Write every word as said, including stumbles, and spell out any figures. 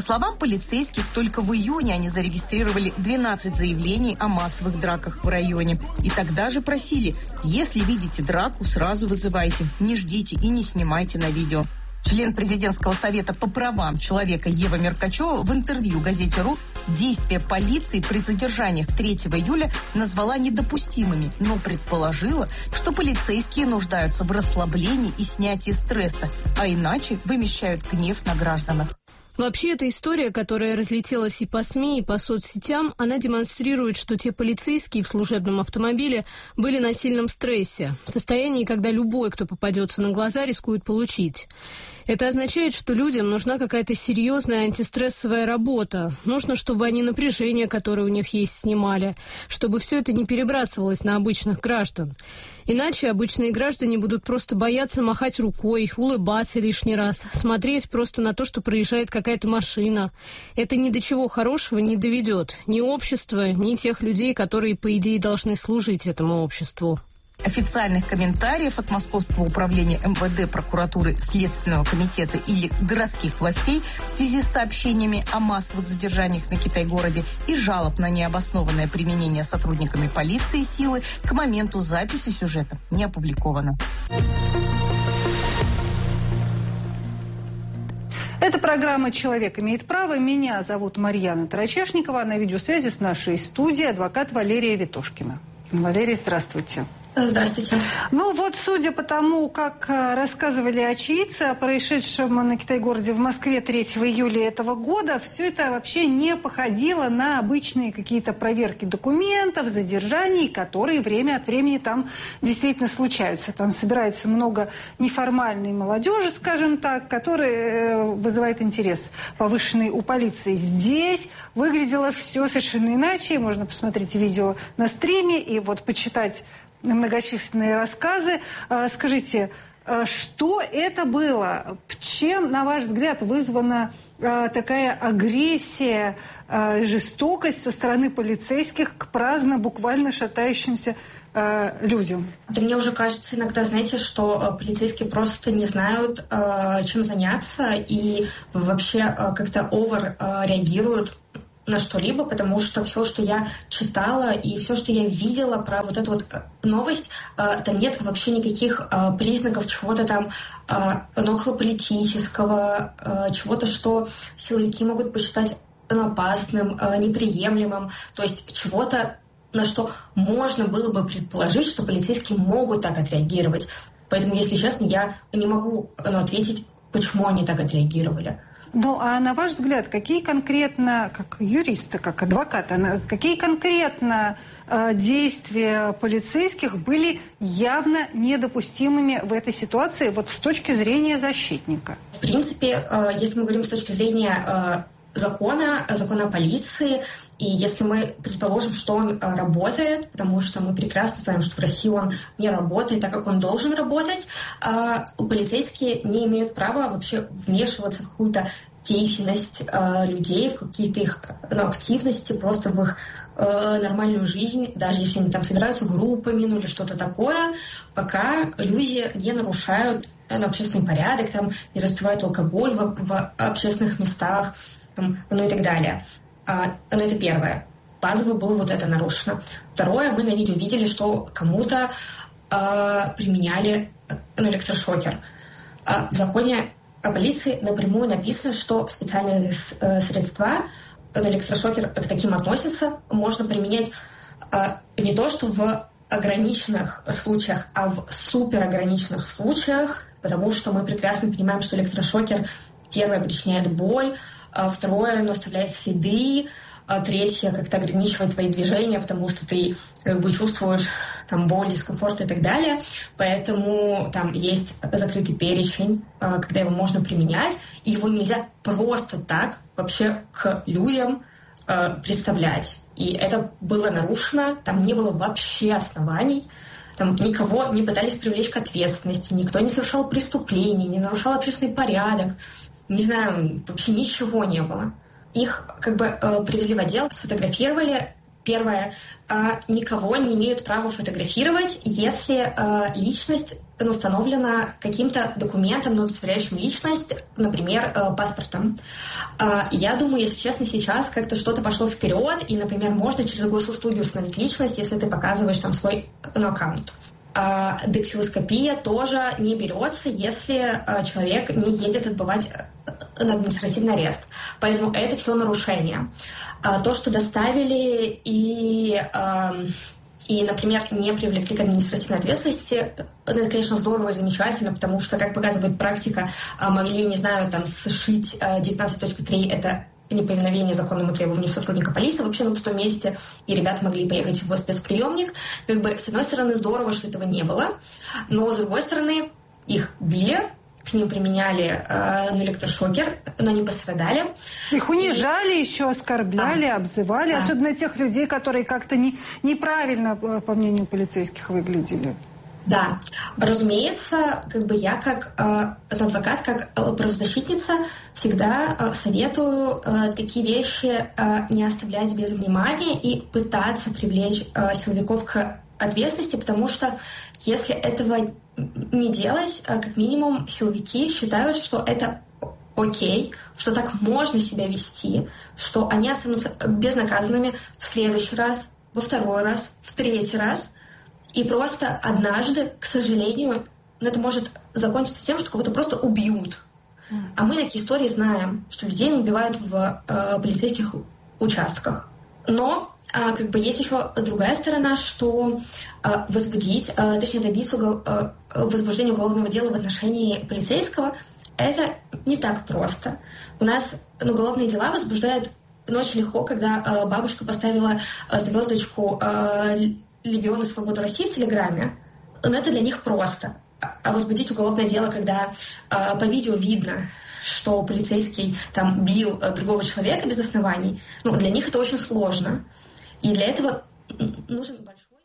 словам полицейских, только в июне они зарегистрировали двенадцать заявлений о массовых драках в районе. И тогда же просили, если видите драку, сразу вызывайте, не ждите и не снимайте на видео. Член президентского совета по правам человека Ева Меркачева в интервью газете «Ру» действия полиции при задержаниях третьего июля назвала недопустимыми, но предположила, что полицейские нуждаются в расслаблении и снятии стресса, а иначе вымещают гнев на гражданах. Вообще, эта история, которая разлетелась и по СМИ, и по соцсетям, она демонстрирует, что те полицейские в служебном автомобиле были на сильном стрессе, в состоянии, когда любой, кто попадется на глаза, рискует получить. Это означает, что людям нужна какая-то серьезная антистрессовая работа. Нужно, чтобы они напряжение, которое у них есть, снимали, чтобы все это не перебрасывалось на обычных граждан. Иначе обычные граждане будут просто бояться махать рукой, улыбаться лишний раз, смотреть просто на то, что проезжает какая-то машина. Это ни до чего хорошего не доведет ни общества, ни тех людей, которые, по идее, должны служить этому обществу. Официальных комментариев от Московского управления эм вэ дэ, прокуратуры, Следственного комитета или городских властей в связи с сообщениями о массовых задержаниях на Китай-городе и жалоб на необоснованное применение сотрудниками полиции силы к моменту записи сюжета не опубликовано. Это программа «Человек имеет право». Меня зовут Марьяна Тарачешникова. На видеосвязи с нашей студией адвокат Валерия Ветошкина. Валерий, здравствуйте. Здравствуйте. Ну вот, судя по тому, как рассказывали очевидцы о происшедшем на Китай-городе в Москве третьего июля этого года, все это вообще не походило на обычные какие-то проверки документов, задержаний, которые время от времени там действительно случаются. Там собирается много неформальной молодежи, скажем так, которая вызывает интерес повышенный у полиции. Здесь выглядело все совершенно иначе. Можно посмотреть видео на стриме и вот почитать многочисленные рассказы. Скажите, что это было? Чем, на ваш взгляд, вызвана такая агрессия, жестокость со стороны полицейских к праздно, буквально шатающимся людям? Да мне уже кажется иногда, знаете, что полицейские просто не знают, чем заняться, и вообще как-то овер реагируют на что-либо, потому что все, что я читала и все, что я видела про вот эту вот новость, там нет вообще никаких признаков чего-то там околополитического, чего-то, что силовики могут посчитать опасным, неприемлемым, то есть чего-то, на что можно было бы предположить, что полицейские могут так отреагировать. Поэтому, если честно, я не могу ну, ответить, почему они так отреагировали. Ну, а на ваш взгляд, какие конкретно, как юриста, как адвоката, какие конкретно э, действия полицейских были явно недопустимыми в этой ситуации, вот с точки зрения защитника? В принципе, э, если мы говорим с точки зрения э, закона, закона о полиции, и если мы предположим, что он э, работает, потому что мы прекрасно знаем, что в России он не работает так, как он должен работать, э, полицейские не имеют права вообще вмешиваться в какую-то деятельность э, людей, в какие-то их ну, активности, просто в их э, нормальную жизнь, даже если они там собираются группами, ну или что-то такое, пока люди не нарушают ну, общественный порядок, там, не распивают алкоголь в, в общественных местах, там, ну и так далее. А, ну это первое. Базово было вот это нарушено. Второе, мы на видео видели, что кому-то э, применяли ну, электрошокер. А в законе о полиции напрямую написано, что специальные э, средства, электрошокер к таким относятся, можно применять э, не то, что в ограниченных случаях, а в суперограниченных случаях, потому что мы прекрасно понимаем, что электрошокер, первое, причиняет боль, а второе, оно оставляет следы, а третье, как-то ограничивает твои движения, потому что ты как бы чувствуешь там боль, дискомфорт и так далее. Поэтому там есть закрытый перечень, когда его можно применять, и его нельзя просто так вообще к людям представлять. И это было нарушено, там не было вообще оснований, там никого не пытались привлечь к ответственности, никто не совершал преступлений, не нарушал общественный порядок, не знаю, вообще ничего не было. Их как бы э, привезли в отдел, сфотографировали, Первое. Никого не имеют права фотографировать, если личность установлена каким-то документом, удостоверяющим личность, например, паспортом. Я думаю, если честно, сейчас как-то что-то пошло вперед, и, например, можно через госуслуги установить личность, если ты показываешь там свой ну, аккаунт. Дактилоскопия тоже не берется, если человек не едет отбывать на административный арест. Поэтому это все нарушение. То, что доставили и, и, например, не привлекли к административной ответственности, это, конечно, здорово и замечательно, потому что, как показывает практика, могли, не знаю, там, сшить девятнадцать точка три, это неповиновение законному требованию сотрудника полиции вообще на пустом месте, и ребята могли поехать в спецприемник. Как бы, с одной стороны, здорово, что этого не было, но, с другой стороны, их били, к ним применяли э, электрошокер, но не пострадали. Их унижали, и... еще оскорбляли, а. обзывали, а. особенно тех людей, которые как-то не, неправильно, по мнению полицейских, выглядели. Да, разумеется, как бы я как э, адвокат, как э, правозащитница всегда э, советую э, такие вещи э, не оставлять без внимания и пытаться привлечь э, силовиков к ответственности, потому что если этого не делать, э, как минимум силовики считают, что это окей, что так можно себя вести, что они останутся безнаказанными в следующий раз, во второй раз, в третий раз. И просто однажды, к сожалению, это может закончиться тем, что кого-то просто убьют. А мы такие истории знаем, что людей убивают в э, полицейских участках. Но э, как бы есть еще другая сторона, что э, возбудить, э, точнее добиться угол, э, возбуждения уголовного дела в отношении полицейского, это не так просто. У нас ну, уголовные дела возбуждают ну, очень легко, когда э, бабушка поставила э, звездочку э, «Легионы свободы России» в Телеграме, но это для них просто. А возбудить уголовное дело, когда э, по видео видно, что полицейский там бил э, другого человека без оснований, ну, для них это очень сложно. И для этого нужен большой...